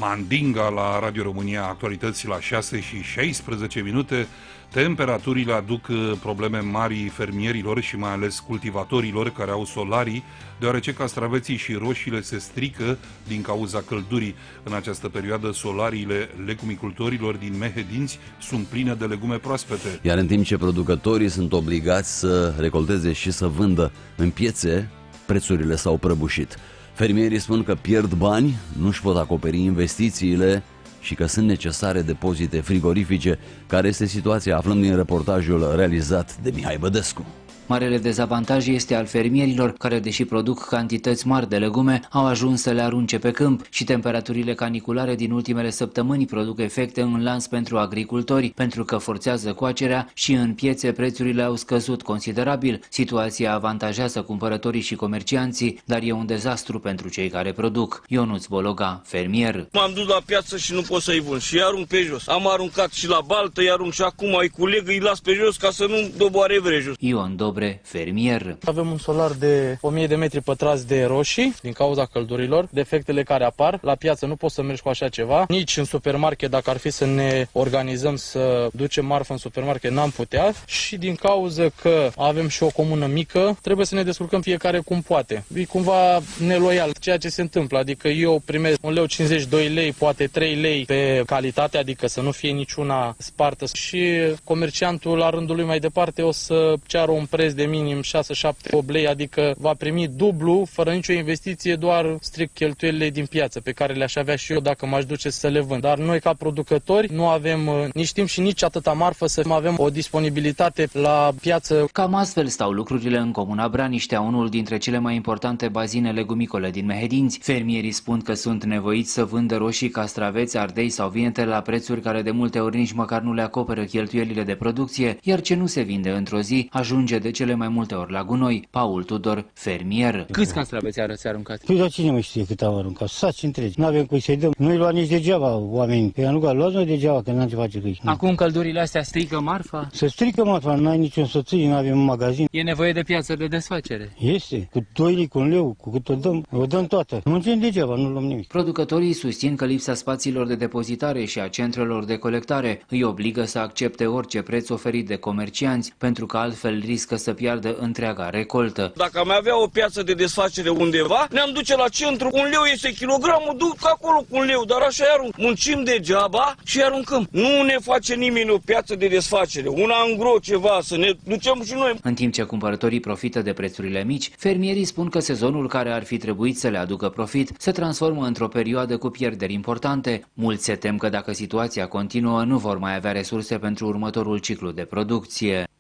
Mandinga la Radio România, actualități la 6 și 16 minute. Temperaturile aduc probleme mari fermierilor și mai ales cultivatorilor care au solarii, deoarece castraveții și roșiile se strică din cauza căldurii. În această perioadă, solariile legumicultorilor din Mehedinți sunt pline de legume proaspete. Iar în timp ce producătorii sunt obligați să recolteze și să vândă în piețe, prețurile s-au prăbușit. Fermierii spun că pierd bani, nu-și pot acoperi investițiile și că sunt necesare depozite frigorifice. Care este situația? Aflăm din reportajul realizat de Mihai Bădescu. Marele dezavantaj este al fermierilor care, deși produc cantități mari de legume, au ajuns să le arunce pe câmp și temperaturile caniculare din ultimele săptămâni produc efecte în lanț pentru agricultori, pentru că forțează coacerea și în piețe prețurile au scăzut considerabil. Situația avantajează cumpărătorii și comercianții, dar e un dezastru pentru cei care produc. Ionuț Bologa, fermier. M-am dus la piață și nu pot să-i vând și îi arunc pe jos. Am aruncat și la baltă, îi arunc și acum îi culeg, îi las pe jos ca să nu doboare vrejul. Ion Dobre, fermier. Avem un solar de 1000 de metri pătrați de roșii din cauza căldurilor, defectele care apar. La piață nu poți să mergi cu așa ceva, nici în supermarket, dacă ar fi să ne organizăm să ducem marfă în supermarket, n-am putea. Și din cauza că avem și o comună mică, trebuie să ne descurcăm fiecare cum poate. E cumva neloial ceea ce se întâmplă, adică eu primesc 1,50 lei, 2 lei, poate 3 lei pe calitate, adică să nu fie niciuna spartă și comerciantul la rândul lui mai departe o să ceară un preț de minim 6, 7, 8 lei, adică va primi dublu, fără nicio investiție, doar strict cheltuielile din piață, pe care le-aș avea și eu dacă m-aș duce să le vând. Dar noi, ca producători, nu avem nici timp și nici atâta marfă să avem o disponibilitate la piață. Cam astfel stau lucrurile în comuna Braniștea, unul dintre cele mai importante bazine legumicole din Mehedinți. Fermierii spun că sunt nevoiți să vândă roșii, castraveți, ardei sau vinete la prețuri care de multe ori nici măcar nu le acoperă cheltuielile de producție, iar ce nu se vinde într-o zi ajunge de cele mai multe ori la gunoi. Paul Tudor, fermier. Câți castraveți ați aruncat? Păi dar cine mai știe cât am aruncat? Saci întregi. Nu avem cum să-i dăm. Nu-i lua nici degeaba oamenii. Păi am luat noi degeaba, că n-am ce face cu ei. Acum căldurile astea strică marfa? Să strică marfa, n-ai niciun soție, nu avem un magazin. E nevoie de piață de desfacere. Este. Cu 2 lei, cu 1 leu, cu cât o dăm toată. Muncim degeaba, nu luăm nimic. Producătorii susțin că lipsa spațiilor de depozitare și a centrelor de colectare îi obligă să accepte orice preț oferit de comercianți, pentru că altfel riscă să piardă întreaga recoltă. Dacă am avea o piață de desfacere undeva, ne-am duce la centru, 1 leu este kilogramul, duc acolo cu 1 leu, dar așa arunc. Muncim degeaba și aruncăm. Nu ne face nimeni o piață de desfacere, una îngro ceva, să ne ducem și noi. În timp ce cumpărătorii profită de prețurile mici, fermierii spun că sezonul care ar fi trebuit să le aducă profit se transformă într-o perioadă cu pierderi importante. Mulți se tem că dacă situația continuă, nu vor mai avea resurse pentru următorul ciclu de producție.